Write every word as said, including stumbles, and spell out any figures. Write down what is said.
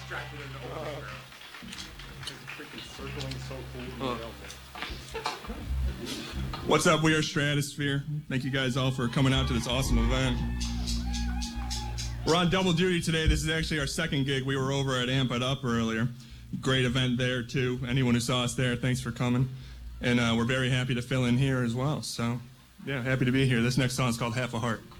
Dracula in the opening, bro. Freaking circling so cool. What's up? We are Stratosphere. Thank you guys all for coming out to this awesome event. We're on double duty today. This is actually our second gig. We were over at Amp It Up earlier. Great event there, too. Anyone who saw us there, thanks for coming. And uh, we're very happy to fill in here as well. So, yeah, happy to be here. This next song is called Half a Heart.